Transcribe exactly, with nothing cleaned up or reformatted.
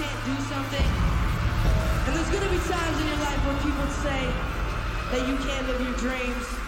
can't do something. And there's gonna be times in your life where people say that you can't live your dreams.